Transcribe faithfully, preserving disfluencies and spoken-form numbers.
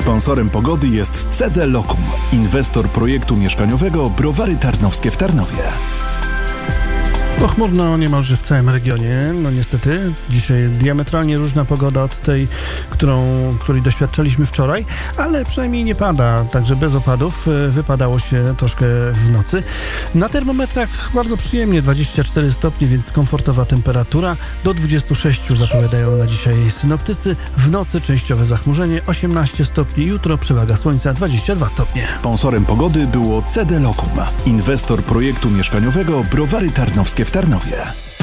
Sponsorem pogody jest C D Lokum, inwestor projektu mieszkaniowego Browary Tarnowskie w Tarnowie. Pochmurno niemalże w całym regionie, no niestety. Dzisiaj diametralnie różna pogoda od tej, którą, której doświadczaliśmy wczoraj, ale przynajmniej nie pada, także bez opadów. Wypadało się troszkę w nocy. Na termometrach bardzo przyjemnie, dwadzieścia cztery stopnie, więc komfortowa temperatura. Do dwudziestu sześciu zapowiadają na dzisiaj synoptycy. W nocy częściowe zachmurzenie, osiemnaście stopni. Jutro przewaga słońca, dwadzieścia dwa stopnie. Sponsorem pogody było C D Lokum, inwestor projektu mieszkaniowego Browary Tarnowskie w Tarnowie.